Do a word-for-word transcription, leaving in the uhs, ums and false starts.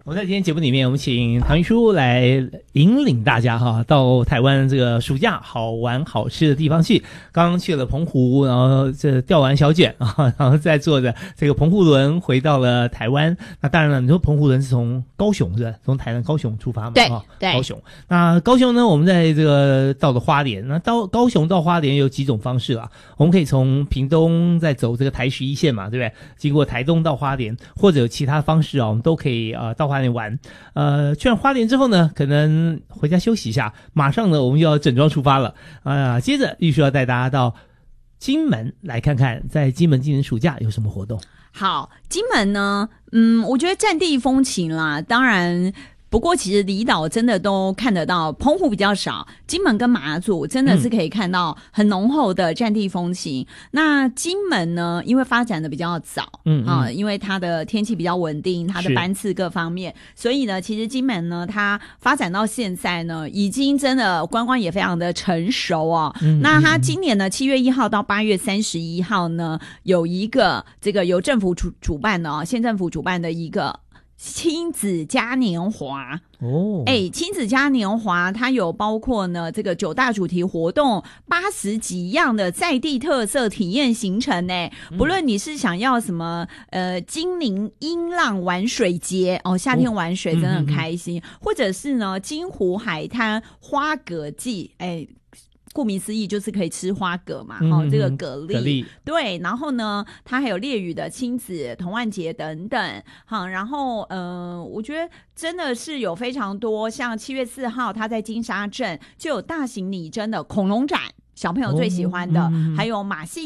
我们在今天节目里面，我们请唐玉书来引领大家哈，到台湾这个暑假好玩好吃的地方去。刚刚去了澎湖，然后这钓完小卷啊，然后再坐着这个澎湖轮回到了台湾。那当然了，你说澎湖轮是从高雄是吧？从台南高雄出发嘛？ 对哦、 对。 高雄，那高雄呢，我们在这个到了花莲，那到高雄到花莲有几种方式啊？我们可以从屏东再走这个台十一线嘛，对不对？经过台东到花莲，或者有其他方式啊，我们都可以呃到花莲玩。呃，去完花莲之后呢，可能回家休息一下，马上呢我们就要整装出发了啊、呃！接着玉书要带大家到金门来看看，在金门今年暑假有什么活动。 好，金门呢，嗯，我觉得战地风情啦，当然。不过其实离岛真的都看得到，澎湖比较少，金门跟马祖真的是可以看到很浓厚的战地风情。嗯、那金门呢，因为发展的比较早，嗯啊，因为它的天气比较稳定，它的班次各方面，所以呢，其实金门呢，它发展到现在呢，已经真的观光也非常的成熟哦。嗯、那它今年呢，七月一号到八月三十一号呢，有一个这个由政府主主办的哦，县政府主办的一个。亲子嘉年华哦，哎，亲子嘉年华它有包括呢这个九大主题活动，八十几样的在地特色体验行程呢。不论你是想要什么呃金陵音浪玩水节哦，夏天玩水真的很开心，哦嗯嗯嗯或者是呢金湖海滩花蛤季，哎。顾名思义就是可以吃花蛤嘛，嗯、哦，这个蛤蜊，蛤蜊对，然后呢，它还有烈屿的亲子童玩节等等，好，然后呃，我觉得真的是有非常多，像七月四号，它在金沙镇就有大型拟真的恐龙展，小朋友最喜欢的，哦嗯、还有马戏。